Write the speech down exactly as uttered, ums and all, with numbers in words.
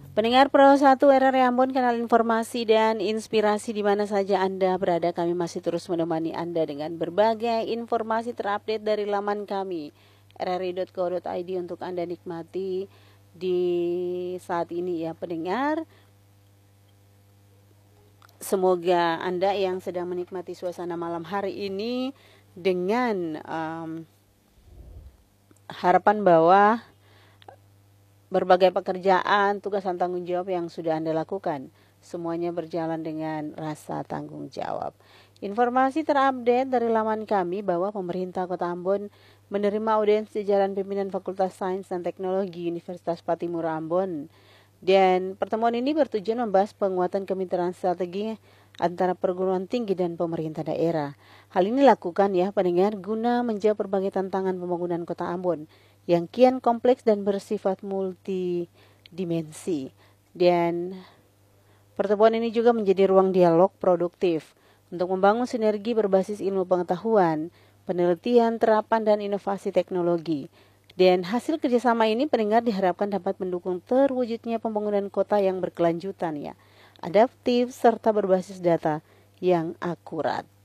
Pendengar Pro satu R R I Ambon, kanal informasi dan inspirasi di mana saja Anda berada, kami masih terus menemani Anda dengan berbagai informasi terupdate dari laman kami r r i dot co dot i d untuk Anda nikmati di saat ini ya pendengar. Semoga Anda yang sedang menikmati suasana malam hari ini dengan um, harapan bahwa berbagai pekerjaan, tugas dan tanggung jawab yang sudah Anda lakukan, semuanya berjalan dengan rasa tanggung jawab. Informasi terupdate dari laman kami bahwa pemerintah Kota Ambon menerima audiensi jajaran pimpinan Fakultas Sains dan Teknologi Universitas Patimura Ambon. Dan pertemuan ini bertujuan membahas penguatan kemitraan strategi antara perguruan tinggi dan pemerintah daerah. Hal ini dilakukan ya pendengar guna menjawab berbagai tantangan pembangunan Kota Ambon yang kian kompleks dan bersifat multidimensi. Dan pertemuan ini juga menjadi ruang dialog produktif untuk membangun sinergi berbasis ilmu pengetahuan, penelitian, terapan, dan inovasi teknologi. Dan hasil kerjasama ini pendengar diharapkan dapat mendukung terwujudnya pembangunan kota yang berkelanjutan ya, adaptif, serta berbasis data yang akurat.